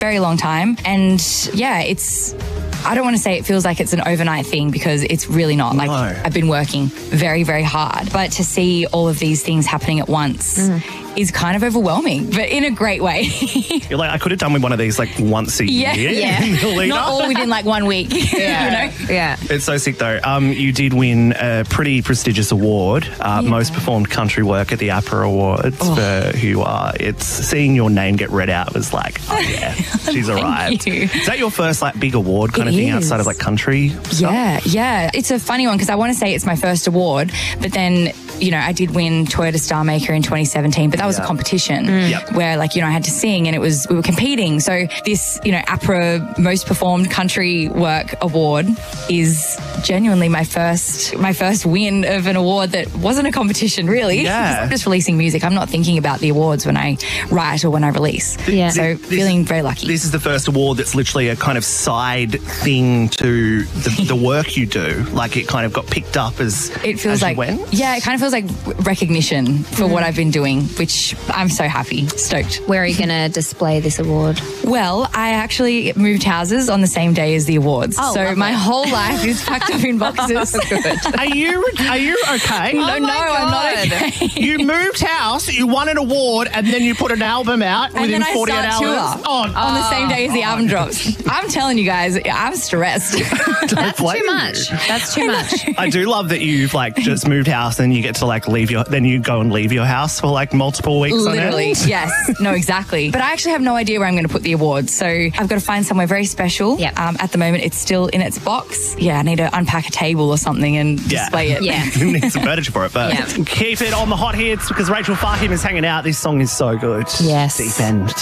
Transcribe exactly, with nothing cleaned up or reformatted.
very long time. And yeah, it's... I don't want to say it feels like it's an overnight thing because it's really not. Like, No. I've been working very, very hard. But to see all of these things happening at once mm. is kind of overwhelming, but in a great way. You're like, I could have done with one of these like once a Yeah. year. Yeah. in the lead Not up. all within like one week. Yeah. You know? Yeah. It's so sick though. Um, you did win a pretty prestigious award, uh, Yeah. most performed country work at the APRA Awards Oh. for who you are. It's seeing your name get read out was like, oh yeah, she's arrived. you. Is that your first like big award kind It of thing is. outside of like country stuff? Yeah, yeah. It's a funny one because I want to say it's my first award, but then, you know, I did win Toyota Star Maker in twenty seventeen, but that was Yeah. a competition Yep. where, like, you know, I had to sing and it was, we were competing. So this, you know, APRA Most Performed Country Work Award is genuinely my first, my first win of an award that wasn't a competition, really. Yeah. I'm just releasing music. I'm not thinking about the awards when I write or when I release. Yeah. So This- feeling very lucky. This is the first award that's literally a kind of side thing to the, the work you do. Like it kind of got picked up as It feels as you like, went. yeah, it kind of feels like recognition for what I've been doing, which I'm so happy, stoked. Where are you going to display this award? Well, I actually moved houses on the same day as the awards. Oh, so lovely. my whole life is packed up in boxes. Are you are you okay? No, no, I'm not okay. You moved house, you won an award, and then you put an album out And within then I forty-eight start hours. tour Oh, on the same day as the album drops. I'm telling you guys, I'm stressed. That's blame too you. much. That's too much. I do love that you've like just moved house and you get to like leave your then you go and leave your house for like multiple weeks Literally, on end. yes. No, exactly. But I actually have no idea where I'm going to put the awards. So I've got to find somewhere very special. Yep. Um, at the moment, it's still in its box. Yeah, I need to unpack a table or something and Yeah. display it. Yeah. You need some furniture for it, but Yeah. keep it on the hot hits because Rachel Fahim is hanging out. This song is so good. Yes. Deep End.